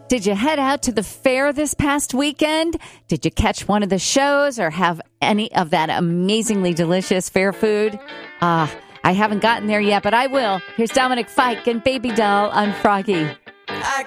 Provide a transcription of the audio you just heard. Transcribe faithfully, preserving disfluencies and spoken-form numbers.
Did you head out to the fair this past weekend? Did you catch one of the shows or have any of that amazingly delicious fair food? Ah, I haven't gotten there yet, but I will. Here's Dominic Fike and Baby Doll on Froggy.